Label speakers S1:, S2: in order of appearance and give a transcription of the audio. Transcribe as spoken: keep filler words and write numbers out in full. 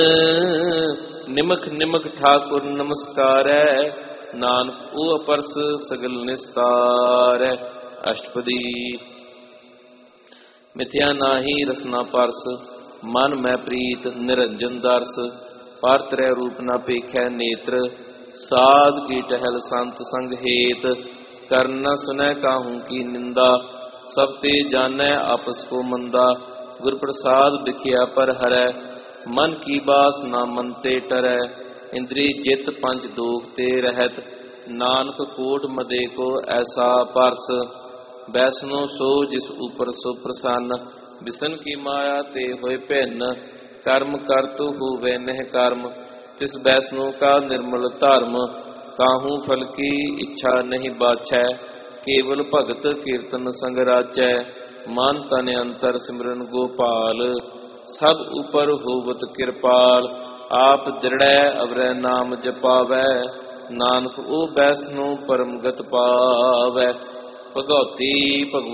S1: ਨਿਮਖ ਨਿਮਖ ਠਾਕੁਰ ਨਮਸਕਾਰੈ, ਨਾਨਕ ਉਹ ਅਪਰਸ ਸਗਲ ਨਿਸਤਾਰੈ। ਅਸ਼ਟਪਦੀ। ਮਿਥਿਆ ਨਾਹੀ ਰਸਨਾ ਪਰਸ, ਮਨ ਮੈਂ ਪ੍ਰੀਤ ਨਿਰੰਜਨ ਦਰਸ। ਪਰ ਤ੍ਰੈ ਰੂਪ ਨਾ ਪੇਖੈ ਨੇਤਰ, ਸਾਧ ਕੀ ਟਹਿਲ ਸੰਤ ਸੰਗ ਹੇਤ। ਕਰਨ ਨ ਸੁਨੈ ਕਾਹੂ ਕੀ ਨਿੰਦਾ, ਸਭ ਤੇ ਜਾਣੈ ਆਪਸ ਕੋ ਮੰਦਾ। ਗੁਰ ਪ੍ਰਸਾਦ ਬਿਖਿਆ ਪਰ ਹਰੈ, ਮਨ ਕੀ ਬਾਸ ਨਾ ਮਨ ਤੇ ਟਰੈ। ਇੰਦਰੀ ਜਿਤ ਪੰਜ ਦੋਖ ਤੇ ਰਹਿਤ, ਨਾਨਕ ਕੋਟ ਮਦੇ ਕੋ ਐਸਾ ਪਰਸ। ਬੈਸਨੋ ਸੋ ਜਿਸ ਉਪਰ ਸੋ ਪ੍ਰਸੰਨ, ਬਿਸਨ ਕੀ ਮਾਇਆ ਤੇ ਹੋਏ ਭਿੰਨ। ਕਰਮ ਕਰਤੁ ਹੋਵੇ ਨਹਿ ਕਰਮ, ਤਿਸ ਬੈਸਨੋ ਕਾ ਨਿਰਮਲ ਧਰਮ। ਕਾਹੂ ਫਲ ਕੀ ਇੱਛਾ ਨਹੀਂ ਬਾਛੈ, ਕੇਵਲ ਭਗਤ ਕੀਰਤਨ ਸੰਗ ਰਾਚੈ। ਮਨ ਤਨ ਅੰਤਰ ਸਿਮਰਨ ਗੋਪਾਲ, ਸਭ ਉਪਰ ਹੋਵਤ ਕਿਰਪਾਲ। ਆਪ ਦ੍ਰਿੜੈ ਅਵਰੈ ਨਾਮ ਜਪਾਵੈ, ਨਾਨਕ ਉਹ ਬੈਸਨੋ ਪਰਮ ਗਤ ਪਾਵੈ। ਭਗਉਤੀ ਭਗਵ